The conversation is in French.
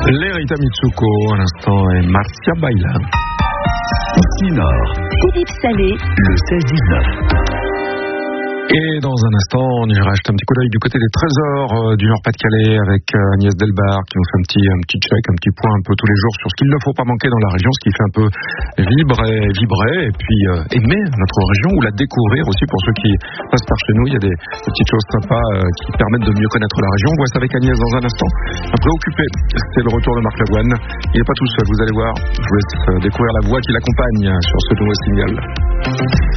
Lerita Mitsuko, à l'instant, et Marcia Baila. Nord. Philippe Salé, Le 16-19. Et dans un instant, on ira jeter un petit coup d'œil du côté des trésors du Nord-Pas-de-Calais avec Agnès Delbar qui nous fait un petit check, un petit point un peu tous les jours sur ce qu'il ne faut pas manquer dans la région, ce qui fait un peu vibrer et puis aimer notre région ou la découvrir aussi pour ceux qui passent par chez nous. Il y a des petites choses sympas qui permettent de mieux connaître la région. On voit ça avec Agnès dans un instant. Un peu occupé, c'est le retour de Marc Lavoine. Il n'est pas tout seul, vous allez voir. Je vous laisse découvrir la voix qui l'accompagne sur ce nouveau single.